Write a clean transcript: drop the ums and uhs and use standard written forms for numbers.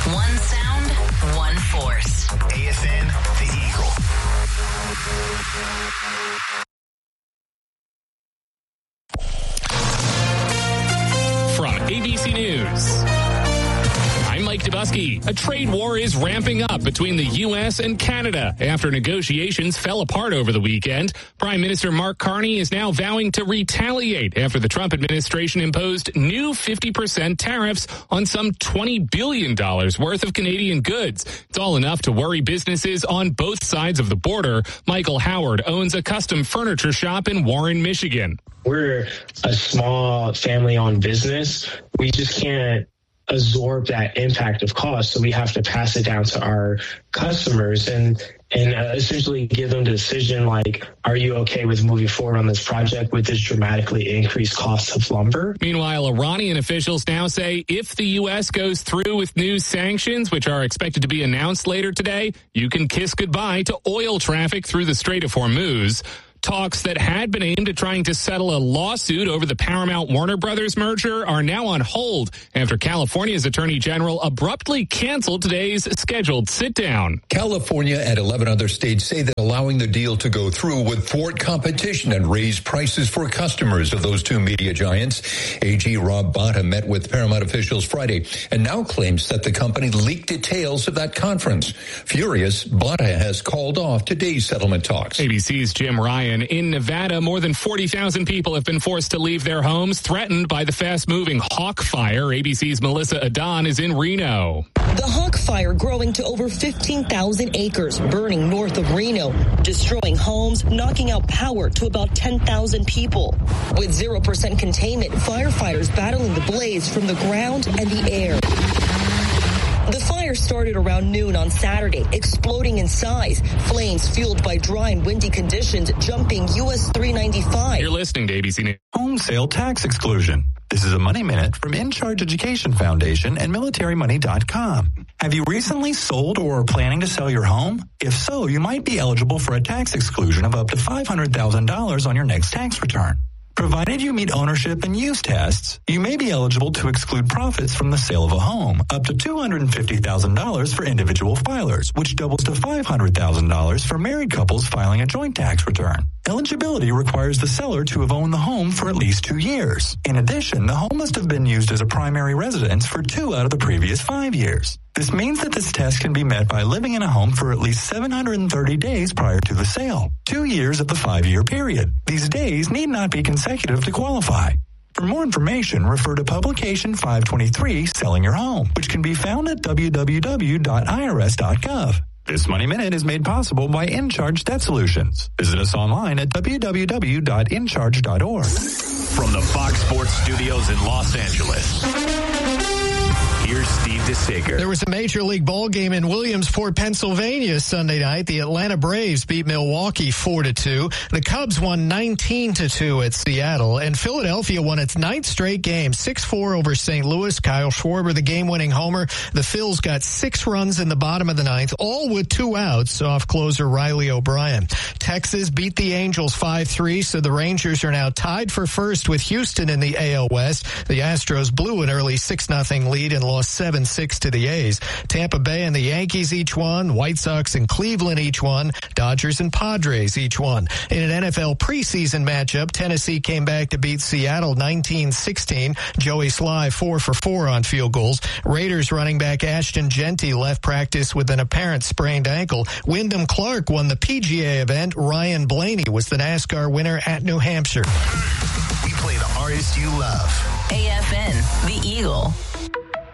One sound, one force. AFN, The Eagle. From ABC News, I'm Mike Dubusky. A trade war is ramping up between the U.S. and Canada after negotiations fell apart over the weekend. Prime Minister Mark Carney is now vowing to retaliate after the Trump administration imposed new 50% tariffs on some $20 billion worth of Canadian goods. It's all enough to worry businesses on both sides of the border. Michael Howard owns a custom furniture shop in Warren, Michigan. We're a small family-owned business. We just can't absorb that impact of cost, so we have to pass it down to our customers and essentially give them the decision, like, are you okay with moving forward on this project with this dramatically increased cost of lumber? Meanwhile, Iranian officials now say if the U.S. goes through with new sanctions, which are expected to be announced later today, you can kiss goodbye to oil traffic through the Strait of Hormuz. Talks that had been aimed at trying to settle a lawsuit over the Paramount-Warner Brothers merger are now on hold after California's Attorney General abruptly canceled today's scheduled sit-down. California and 11 other states say that allowing the deal to go through would thwart competition and raise prices for customers of those two media giants. AG Rob Bonta met with Paramount officials Friday and now claims that the company leaked details of that conference. Furious, Bonta has called off today's settlement talks. ABC's Jim Ryan. In Nevada, more than 40,000 people have been forced to leave their homes, threatened by the fast-moving Hawk Fire. ABC's Melissa Adon is in Reno. The Hawk Fire growing to over 15,000 acres, burning north of Reno, destroying homes, knocking out power to about 10,000 people. With 0% containment, firefighters battling the blaze from the ground and the air. The fire started around noon on Saturday, exploding in size. Flames fueled by dry and windy conditions, jumping US 395. You're listening to ABC News. Home sale tax exclusion. This is a Money Minute from In Charge Education Foundation and MilitaryMoney.com. Have you recently sold or are planning to sell your home? If so, you might be eligible for a tax exclusion of up to $500,000 on your next tax return. Provided you meet ownership and use tests, you may be eligible to exclude profits from the sale of a home, up to $250,000 for individual filers, which doubles to $500,000 for married couples filing a joint tax return. Eligibility requires the seller to have owned the home for at least 2 years. In addition, the home must have been used as a primary residence for 2 out of the previous 5 years. This means that this test can be met by living in a home for at least 730 days prior to the sale, 2 years of the 5-year period. These days need not be consecutive to qualify. For more information, refer to Publication 523, Selling Your Home, which can be found at www.irs.gov. This Money Minute is made possible by InCharge Debt Solutions. Visit us online at www.incharge.org. From the Fox Sports Studios in Los Angeles, here's Steve DeSager. There was a Major League ball game in Williamsport, Pennsylvania Sunday night. The Atlanta Braves beat Milwaukee 4-2. The Cubs won 19-2 at Seattle. And Philadelphia won its 9th straight game, 6-4 over St. Louis. Kyle Schwarber, the game-winning homer. The Phils got 6 runs in the bottom of the 9th, all with 2 outs off closer Riley O'Brien. Texas beat the Angels 5-3, so the Rangers are now tied for first with Houston in the AL West. The Astros blew an early 6-0 lead and lost 7-6 to the A's. Tampa Bay and the Yankees each won. White Sox and Cleveland each won. Dodgers and Padres each won. In an NFL preseason matchup, Tennessee came back to beat Seattle 19-16. Joey Sly 4 for 4 on field goals. Raiders running back Ashton Genty left practice with an apparent sprained ankle. Wyndham Clark won the PGA event. Ryan Blaney was the NASCAR winner at New Hampshire. We play the artists you love. AFN, The Eagle.